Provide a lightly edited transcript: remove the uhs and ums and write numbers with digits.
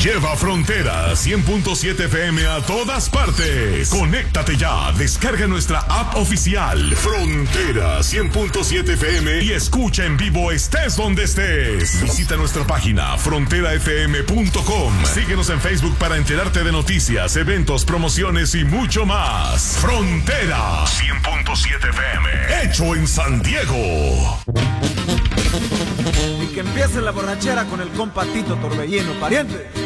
Lleva Frontera 100.7 FM a todas partes. Conéctate ya, descarga nuestra app oficial Frontera 100.7 FM y escucha en vivo estés donde estés. Visita nuestra página fronterafm.com. Síguenos en Facebook para enterarte de noticias, eventos, promociones y mucho más. Frontera 100.7 FM, hecho en San Diego. Y que empiece la borrachera con el compa Tito Torbellino, pariente.